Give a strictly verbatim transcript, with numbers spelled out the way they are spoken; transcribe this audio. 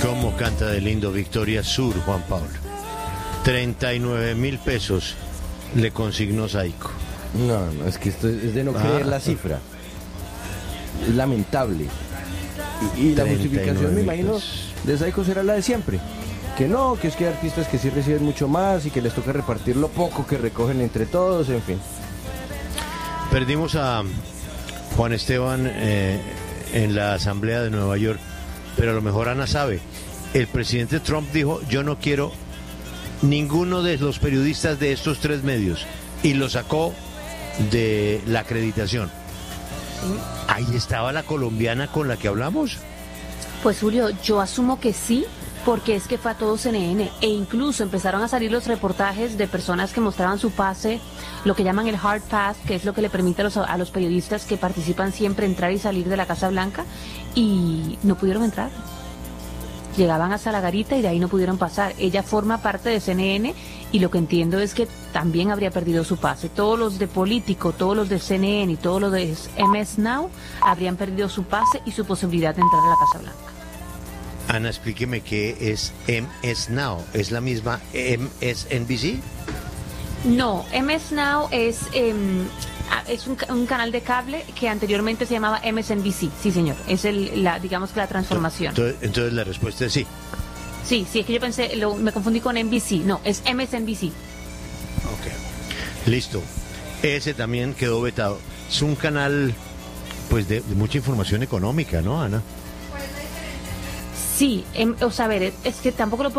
Cómo canta de lindo Victoria Sur, Juan Pablo. treinta y nueve mil pesos le consignó Saico. No, no, es que esto es, es de no Ah. creer la cifra. Es lamentable. Y, y la justificación, me imagino, pesos. de Saico será la de siempre. Que no, que es que hay artistas que sí reciben mucho más y que les toca repartir lo poco que recogen entre todos, en fin. Perdimos a Juan Esteban eh, en la Asamblea de Nueva York, pero a lo mejor Ana sabe. El presidente Trump dijo, yo no quiero ninguno de los periodistas de estos tres medios, y lo sacó de la acreditación. Ahí estaba la colombiana con la que hablamos. Pues Julio, yo asumo que sí, porque es que fue a todo C N N, e incluso empezaron a salir los reportajes de personas que mostraban su pase, lo que llaman el hard pass, que es lo que le permite a los, a los periodistas que participan siempre entrar y salir de la Casa Blanca, y no pudieron entrar. Llegaban hasta la garita y de ahí no pudieron pasar. Ella forma parte de C N N y lo que entiendo es que también habría perdido su pase. Todos los de Político, todos los de C N N y todos los de M S Now habrían perdido su pase y su posibilidad de entrar a la Casa Blanca. Ana, explíqueme qué es M S Now. ¿Es la misma M S N B C? No, M S Now es, eh, es un, un canal de cable que anteriormente se llamaba M S N B C. Sí, señor. Es el, la, digamos que la transformación. Entonces, entonces la respuesta es sí. Sí, sí, es que yo pensé, lo, me confundí con N B C. No, es M S N B C. Ok. Listo. Ese también quedó vetado. Es un canal, pues, de, de mucha información económica, ¿no, Ana? Sí, em, o sea, a ver, es que tampoco lo